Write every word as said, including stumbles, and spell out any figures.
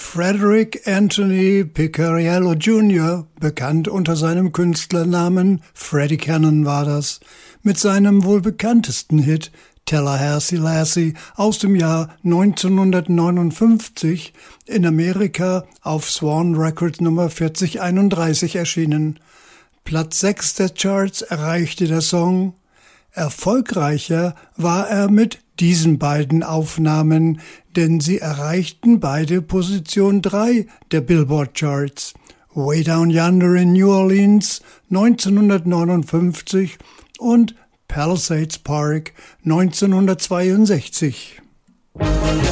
Frederick Anthony Picariello Junior, bekannt unter seinem Künstlernamen Freddie Cannon war das, mit seinem wohl bekanntesten Hit Tallahassee Lassie aus dem Jahr neunzehnhundertneunundfünfzig, in Amerika auf Swan Records Nummer vierzig einunddreißig erschienen. Platz sechs der Charts erreichte der Song. Erfolgreicher war er mit diesen beiden Aufnahmen, denn sie erreichten beide Position drei der Billboard Charts. Way Down Yonder in New Orleans neunzehnhundertneunundfünfzig und Palisades Park neunzehnhundertzweiundsechzig.